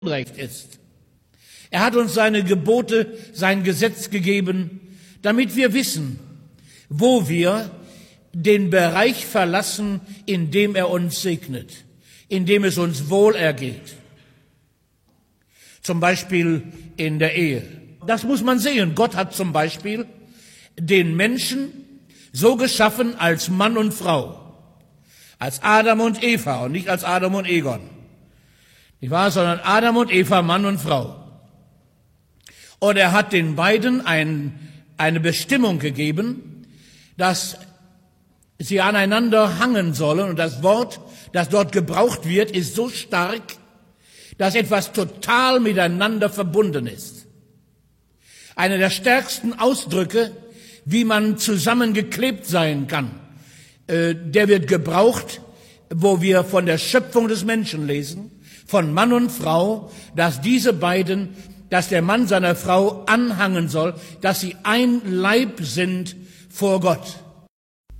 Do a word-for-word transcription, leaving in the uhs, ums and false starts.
Recht ist. Er hat uns seine Gebote, sein Gesetz gegeben, damit wir wissen, wo wir den Bereich verlassen, in dem er uns segnet, in dem es uns wohl ergeht. Zum Beispiel in der Ehe. Das muss man sehen. Gott hat zum Beispiel den Menschen so geschaffen als Mann und Frau, als Adam und Eva und nicht als Adam und Egon. Nicht wahr? Sondern Adam und Eva, Mann und Frau. Und er hat den beiden ein, eine Bestimmung gegeben, dass sie aneinander hangen sollen. Und das Wort, das dort gebraucht wird, ist so stark, dass etwas total miteinander verbunden ist. Einer der stärksten Ausdrücke, wie man zusammengeklebt sein kann, äh, der wird gebraucht, wo wir von der Schöpfung des Menschen lesen, von Mann und Frau, dass diese beiden, dass der Mann seiner Frau anhangen soll, dass sie ein Leib sind vor Gott.